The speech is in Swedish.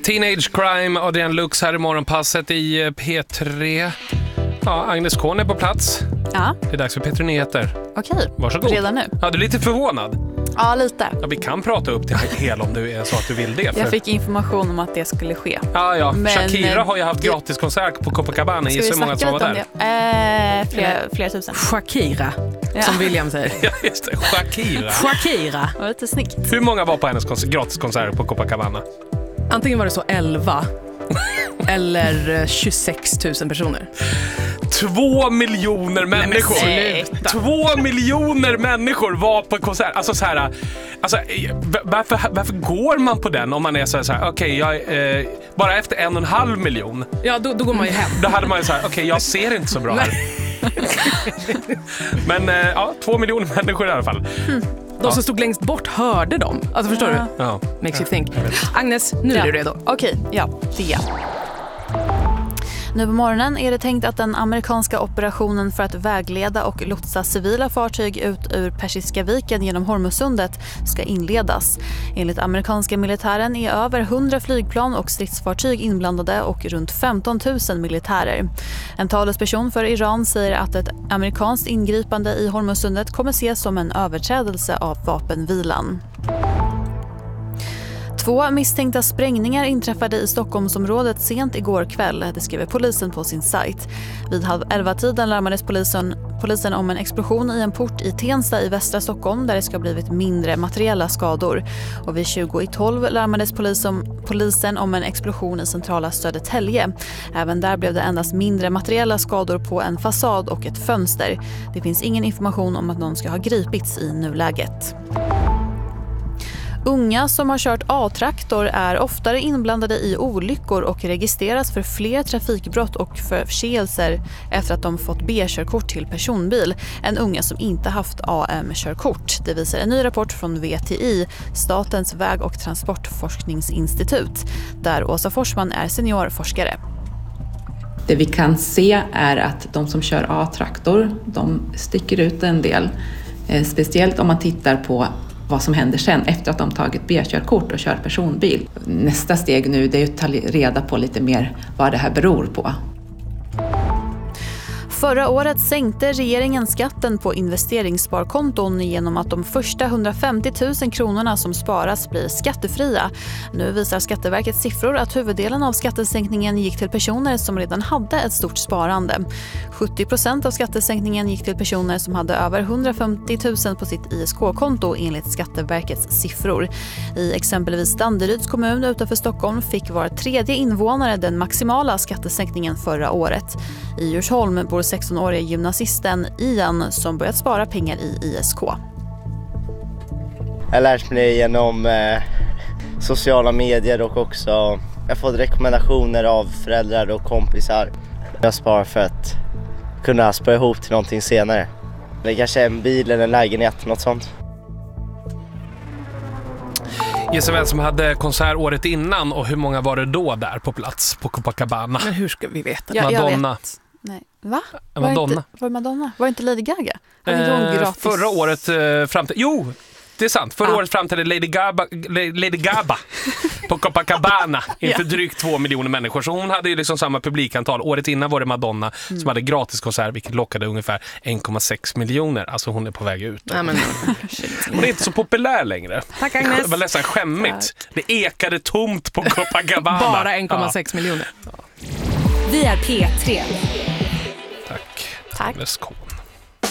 Teenage Crime, Adrian Lux här i morgonpasset i P3. Ja, Agnes Kohn är på plats. Ja. Det är dags för P3 Nyheter. Okej, varsågod. Redan nu? Ja, du är lite förvånad. Ja, lite. Ja, vi kan prata upp till hel om du är så att du vill det. Jag fick information om att det skulle ske. Ja. Men, Shakira har ju haft gratiskonsert på Copacabana. Gissa hur många som var där? Flera tusen. Shakira, som William säger. Ja, just det. Shakira. Shakira. Det var lite snyggt. Hur många var på hennes gratiskonsert på Copacabana? Antingen var det så 11 eller 26 000 personer. 2 miljoner människor. Nej, 2 miljoner människor var på konsert. Alltså så här, varför går man på den om man är så här okej, jag bara efter 1,5 miljon. Ja, då går man ju hem. Då hade man ju så här, okej, jag ser inte så bra här. Men 2 miljoner människor i alla fall. De som stod längst bort hörde dem. Alltså förstår du? Ja. Makes you think. Agnes, nu är du redo. Okej, ja, det. Nu på morgonen är det tänkt att den amerikanska operationen för att vägleda och lotsa civila fartyg ut ur Persiska viken genom Hormuzsundet ska inledas. Enligt amerikanska militären är över 100 flygplan och stridsfartyg inblandade och runt 15 000 militärer. En talesperson för Iran säger att ett amerikanskt ingripande i Hormuzsundet kommer ses som en överträdelse av vapenvilan. 2 misstänkta sprängningar inträffade i Stockholmsområdet sent igår kväll, det skriver polisen på sin sajt. Vid 10:30 larmades polisen om en explosion i en port i Tensta i västra Stockholm där det ska ha blivit mindre materiella skador. Och vid 20:12 larmades polisen om en explosion i centrala Södertälje. Även där blev det endast mindre materiella skador på en fasad och ett fönster. Det finns ingen information om att någon ska ha gripits i nuläget. Unga som har kört A-traktor är oftare inblandade i olyckor och registreras för fler trafikbrott och förseelser efter att de fått B-körkort till personbil än unga som inte haft AM-körkort. Det visar en ny rapport från VTI, Statens väg- och transportforskningsinstitut, där Åsa Forsman är seniorforskare. Det vi kan se är att de som kör A-traktor, de sticker ut en del. Speciellt om man tittar på vad som händer sen efter att de tagit B-körkort och kör personbil. Nästa steg nu det är att ta reda på lite mer vad det här beror på. Förra året sänkte regeringen skatten på investeringssparkonton genom att de första 150 000 kronorna som sparas blir skattefria. Nu visar Skatteverkets siffror att huvuddelen av skattesänkningen gick till personer som redan hade ett stort sparande. 70% av skattesänkningen gick till personer som hade över 150 000 på sitt ISK-konto enligt Skatteverkets siffror. I exempelvis Danderyds kommun utanför Stockholm fick var tredje invånare den maximala skattesänkningen förra året. I Djursholm bor 16-åriga gymnasisten Ian som börjat spara pengar i ISK. Jag har lärt mig genom sociala medier och också jag har fått rekommendationer av föräldrar och kompisar. Jag sparar för att kunna spara ihop till någonting senare. Eller kanske en bil eller en lägenhet, något sånt. Gissa vem som hade konsert året innan och hur många var det då där på plats på Copacabana? Men hur ska vi veta? Ja, Madonna. jag vet. Nej. Va? Madonna. Var det Madonna? Var det inte Lady Gaga? Gratis? Förra året fram till... Jo, det är sant. Förra året fram till Lady Gaga på Copacabana inför drygt 2 miljoner människor. Så hon hade ju liksom samma publikantal. Året innan var det Madonna som hade gratis konsert, vilket lockade ungefär 1,6 miljoner. Alltså hon är på väg ut. Ja, men, Hon är inte så populär längre. Tack Agnes. Det var nästan skämmigt. Det ekade tomt på Copacabana. Bara 1,6 miljoner. Vi är P3. Tack. Tack. Agnes Kohn.